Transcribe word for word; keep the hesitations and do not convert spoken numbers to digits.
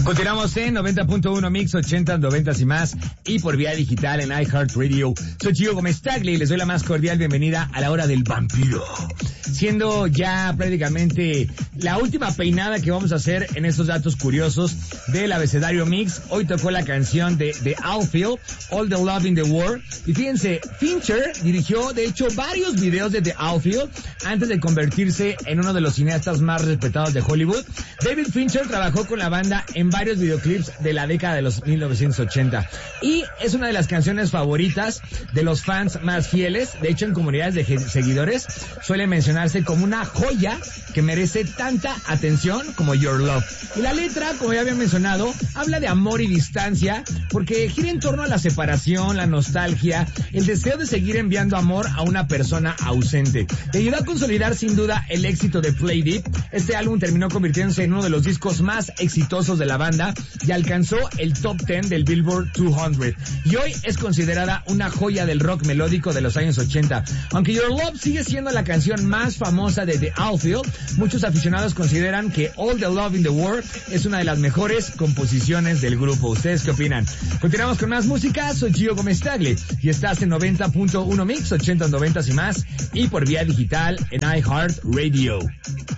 Continuamos en noventa punto uno Mix, ochenta, noventa y más, y por vía digital en iHeartRadio. Soy Gio Gómez Tagle y les doy la más cordial bienvenida a la hora del vampiro. Siendo ya prácticamente la última peinada que vamos a hacer en estos datos curiosos del abecedario Mix. Hoy tocó la canción de The Outfield, All the Love in the World. Y fíjense, Fincher dirigió de hecho varios videos de The Outfield antes de convertirse en uno de los cineastas más respetados de Hollywood. David Fincher trabajó con la banda en varios videoclips de la década de los mil novecientos ochenta y es una de las canciones favoritas de los fans más fieles. De hecho, en comunidades de seguidores suele mencionarse como una joya que merece tanta atención como Your Love. Y la letra, como ya había mencionado, habla de amor y distancia porque gira en torno a la separación, la nostalgia, el deseo de seguir enviando amor a una persona ausente. Le ayudó a consolidar sin duda el éxito de Play Deep. Este álbum terminó convirtiéndose en uno de los discos más exitosos de la banda y alcanzó el top diez del Billboard doscientos. Y hoy es considerada una joya del rock melódico de los años ochenta. Aunque Your Love sigue siendo la canción más famosa de The Outfield, muchos aficionados consideran que All the Love in the World es una de las mejores composiciones del grupo. ¿Ustedes qué opinan? Continuamos con más música. Soy Gio Gómez Tagle y estás en noventa punto uno Mix, ochenta, noventa y más, y por vía digital en iHeartRadio.